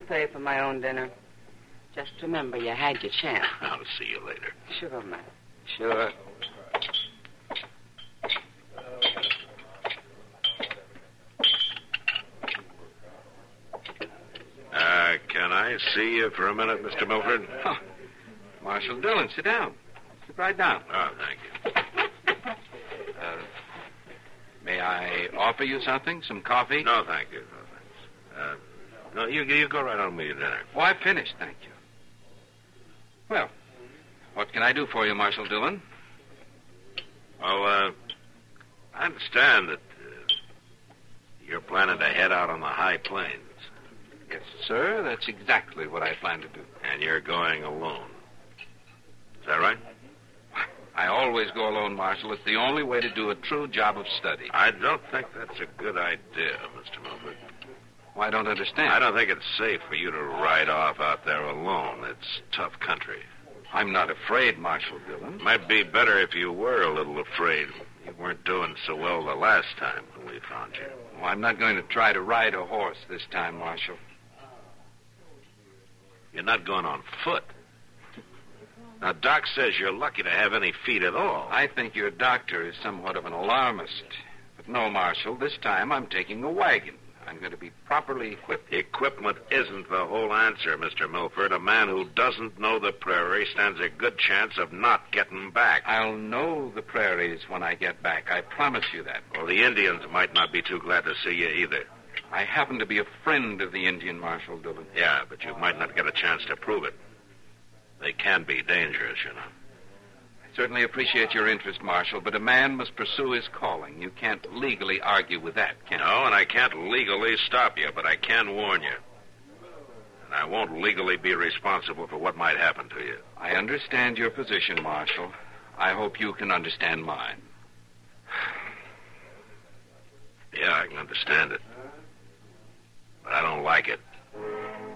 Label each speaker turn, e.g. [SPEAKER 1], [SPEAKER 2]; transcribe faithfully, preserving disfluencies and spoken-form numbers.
[SPEAKER 1] pay for my own dinner. Just remember, you had your chance.
[SPEAKER 2] I'll see you later.
[SPEAKER 1] Sure, man. Sure.
[SPEAKER 2] Uh, can I see you for a minute, Mister Milford?
[SPEAKER 3] Oh, Marshal Dillon, sit down. Sit right down.
[SPEAKER 2] Oh, thank you.
[SPEAKER 3] Uh, may I offer you something? Some coffee?
[SPEAKER 2] No, thank you. No, thanks. Uh, no, you, you go right on with your dinner.
[SPEAKER 3] Oh, I've finished, thank you. Well, what can I do for you, Marshal Dillon?
[SPEAKER 2] Well, uh, I understand that uh, you're planning to head out on the high plains.
[SPEAKER 3] Yes, sir. That's exactly what I plan to do.
[SPEAKER 2] And you're going alone. Is that right?
[SPEAKER 3] I always go alone, Marshal. It's the only way to do a true job of study.
[SPEAKER 2] I don't think that's a good idea, Mister Milford.
[SPEAKER 3] Well, I don't understand.
[SPEAKER 2] I don't think it's safe for you to ride off out there alone. It's tough country.
[SPEAKER 3] I'm not afraid, Marshal Dillon.
[SPEAKER 2] Might be better if you were a little afraid. You weren't doing so well the last time when we found you.
[SPEAKER 3] Well, I'm not going to try to ride a horse this time, Marshal.
[SPEAKER 2] You're not going on foot. Now, Doc says you're lucky to have any feet at all.
[SPEAKER 3] I think your doctor is somewhat of an alarmist. But no, Marshal, this time I'm taking a wagon. I'm going to be properly equipped.
[SPEAKER 2] Equipment isn't the whole answer, Mister Milford. A man who doesn't know the prairie stands a good chance of not getting back.
[SPEAKER 3] I'll know the prairies when I get back. I promise you that.
[SPEAKER 2] Well, the Indians might not be too glad to see you either.
[SPEAKER 3] I happen to be a friend of the Indian, Marshal Dillon.
[SPEAKER 2] Yeah, but you might not get a chance to prove it. They can be dangerous, you know.
[SPEAKER 3] I certainly appreciate your interest, Marshal, but a man must pursue his calling. You can't legally argue with that, can you?
[SPEAKER 2] No, and I can't legally stop you, but I can warn you. And I won't legally be responsible for what might happen to you.
[SPEAKER 3] I understand your position, Marshal. I hope you can understand mine.
[SPEAKER 2] Yeah, I can understand it. But I don't like it.